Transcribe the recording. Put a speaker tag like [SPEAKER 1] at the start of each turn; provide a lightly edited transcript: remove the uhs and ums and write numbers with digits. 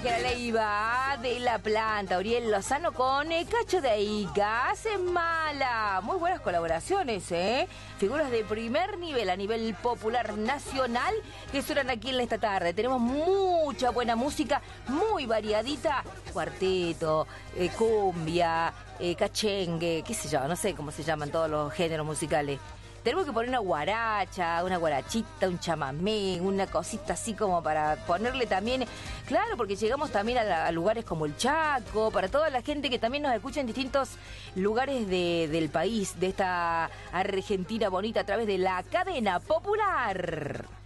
[SPEAKER 1] Ángela Leiva de La Planta, Uriel Lozano con Cacho de Ica, hace mala. Muy buenas colaboraciones, ¿eh? Figuras de primer nivel a nivel popular nacional que suenan aquí en esta tarde. Tenemos mucha buena música, muy variadita. Cuarteto, cumbia, cachengue, qué sé yo, no sé cómo se llaman todos los géneros musicales. Tenemos que poner una guaracha, una guarachita, un chamamé, una cosita así como para ponerle también... Claro, porque llegamos también a lugares como el Chaco, para toda la gente que también nos escucha en distintos lugares del país, de esta Argentina bonita, a través de la cadena popular.